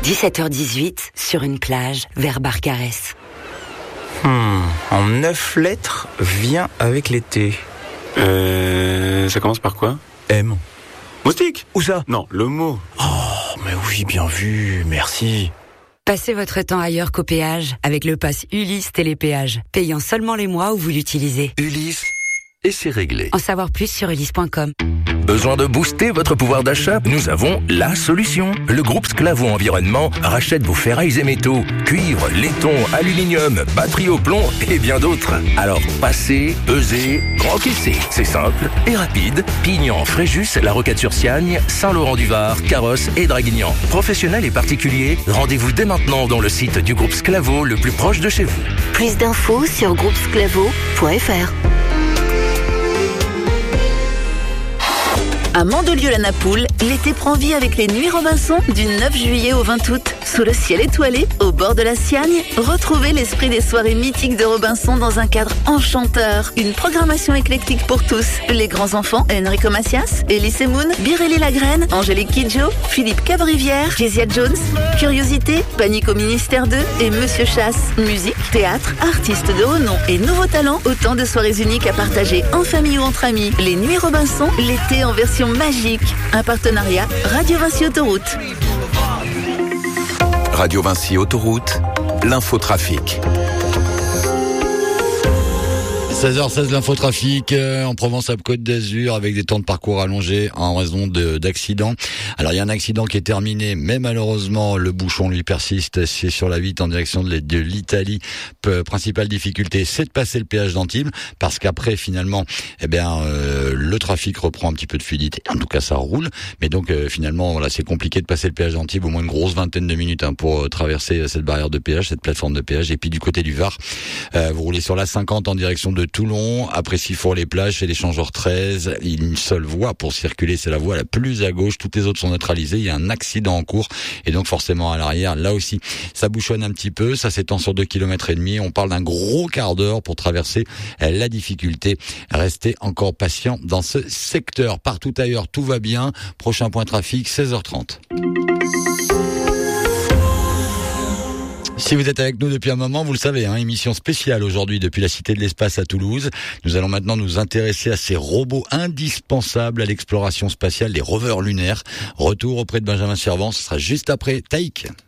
17h18, sur une plage, vers Barcarès. En 9 lettres, vient avec l'été. Ça commence par quoi? M. Moustique? Où ça? Non, le mot. Oh, mais oui, bien vu, merci. Passez votre temps ailleurs qu'au péage avec le pass Ulysse Télépéage, payant seulement les mois où vous l'utilisez. Ulysse, et c'est réglé. En savoir plus sur ulysse.com. Besoin de booster votre pouvoir d'achat? Nous avons la solution. Le groupe Sclavo Environnement rachète vos ferrailles et métaux, cuivre, laiton, aluminium, batterie au plomb et bien d'autres. Alors passez, pesez, encaissez. C'est simple et rapide. Pignan, Fréjus, La Roquette-sur-Siagne, Saint-Laurent-du-Var, Carrosse et Draguignan. Professionnels et particuliers, rendez-vous dès maintenant dans le site du groupe Sclavo le plus proche de chez vous. Plus d'infos sur groupesclavo.fr. À Mandelieu-la-Napoule, l'été prend vie avec les Nuits Robinson du 9 juillet au 20 août. Sous le ciel étoilé, au bord de la Siagne, retrouvez l'esprit des soirées mythiques de Robinson dans un cadre enchanteur. Une programmation éclectique pour tous. Les grands enfants, Enrico Macias, Elise Moon, Birelli Lagraine, Angélique Kidjo, Philippe Cabrivière, Kezia Jones, Curiosité, Panique au Ministère 2 et Monsieur Chasse. Musique, théâtre, artistes de haut nom et nouveaux talents, autant de soirées uniques à partager en famille ou entre amis. Les Nuits Robinson, l'été en version magique. Un partenariat Radio Vinci Autoroute. Radio Vinci Autoroute, l'infotrafic. 16h16, l'infotrafic en Provence-Alpes-Côte d'Azur avec des temps de parcours allongés en raison d'accidents. Alors il y a un accident qui est terminé, mais malheureusement le bouchon lui persiste. C'est sur la 8 en direction de l'Italie. Principale difficulté, c'est de passer le péage d'Antibes parce qu'après finalement, le trafic reprend un petit peu de fluidité. En tout cas, ça roule, mais donc finalement, voilà, c'est compliqué de passer le péage d'Antibes, au moins une grosse vingtaine de minutes pour traverser cette barrière de péage, cette plateforme de péage. Et puis du côté du Var, vous roulez sur la 50 en direction de Toulon, après Sifour-les-Plages et l'échangeur 13, il y a une seule voie pour circuler, c'est la voie la plus à gauche, toutes les autres sont neutralisées, il y a un accident en cours et donc forcément à l'arrière, là aussi, ça bouchonne un petit peu, ça s'étend sur 2,5 km, on parle d'un gros quart d'heure pour traverser la difficulté. Restez encore patient dans ce secteur. Partout ailleurs, tout va bien. Prochain point trafic, 16h30. Si vous êtes avec nous depuis un moment, vous le savez, émission spéciale aujourd'hui depuis la Cité de l'Espace à Toulouse. Nous allons maintenant nous intéresser à ces robots indispensables à l'exploration spatiale, les rovers lunaires. Retour auprès de Benjamin Servan, ce sera juste après Taïk.